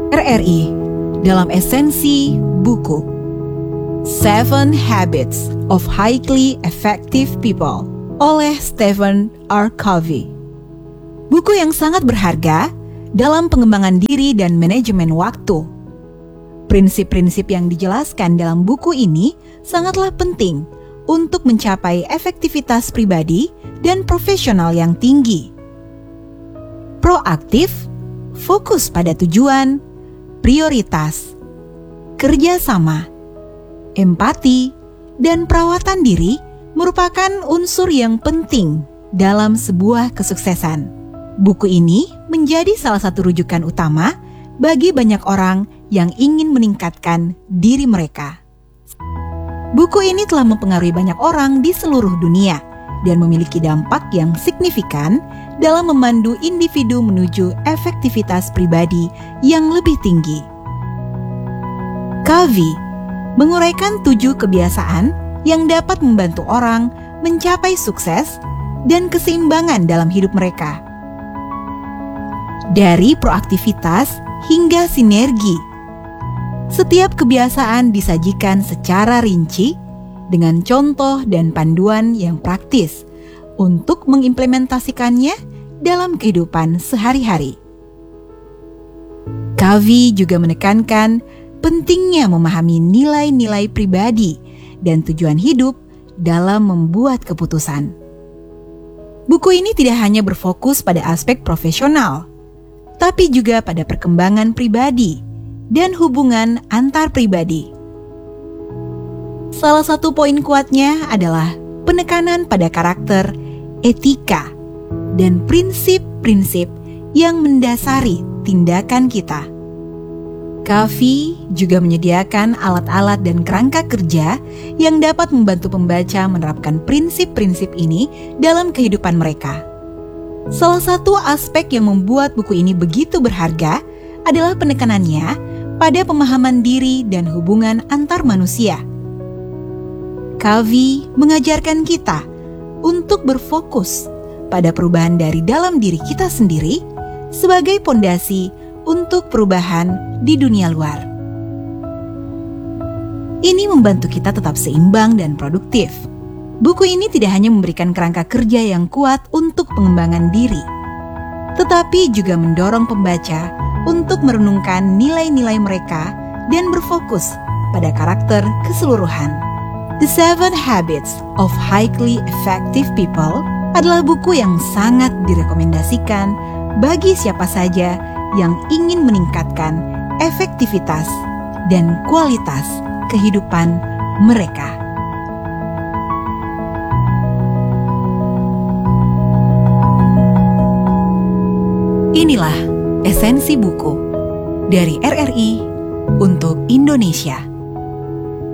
RRI dalam esensi buku Seven Habits of Highly Effective People oleh Stephen R. Covey. Buku yang sangat berharga dalam pengembangan diri dan manajemen waktu. Prinsip-prinsip yang dijelaskan dalam buku ini sangatlah penting untuk mencapai efektivitas pribadi dan profesional yang tinggi. Proaktif, fokus pada tujuan, prioritas, kerjasama, empati, dan perawatan diri merupakan unsur yang penting dalam sebuah kesuksesan. Buku ini menjadi salah satu rujukan utama bagi banyak orang yang ingin meningkatkan diri mereka. Buku ini telah mempengaruhi banyak orang di seluruh dunia dan memiliki dampak yang signifikan dalam memandu individu menuju efektivitas pribadi yang lebih tinggi. Covey menguraikan 7 kebiasaan yang dapat membantu orang mencapai sukses dan keseimbangan dalam hidup mereka. Dari proaktivitas hingga sinergi, setiap kebiasaan disajikan secara rinci dengan contoh dan panduan yang praktis untuk mengimplementasikannya dalam kehidupan sehari-hari. Covey juga menekankan pentingnya memahami nilai-nilai pribadi dan tujuan hidup dalam membuat keputusan. Buku ini tidak hanya berfokus pada aspek profesional, tapi juga pada perkembangan pribadi dan hubungan antar pribadi. Salah satu poin kuatnya adalah penekanan pada karakter, etika, dan prinsip-prinsip yang mendasari tindakan kita. Covey juga menyediakan alat-alat dan kerangka kerja yang dapat membantu pembaca menerapkan prinsip-prinsip ini dalam kehidupan mereka. Salah satu aspek yang membuat buku ini begitu berharga adalah penekanannya pada pemahaman diri dan hubungan antar manusia. Covey mengajarkan kita untuk berfokus pada perubahan dari dalam diri kita sendiri sebagai pondasi untuk perubahan di dunia luar. Ini membantu kita tetap seimbang dan produktif. Buku ini tidak hanya memberikan kerangka kerja yang kuat untuk pengembangan diri, tetapi juga mendorong pembaca untuk merenungkan nilai-nilai mereka dan berfokus pada karakter keseluruhan. The Seven Habits of Highly Effective People adalah buku yang sangat direkomendasikan bagi siapa saja yang ingin meningkatkan efektivitas dan kualitas kehidupan mereka. Inilah esensi buku dari RRI untuk Indonesia.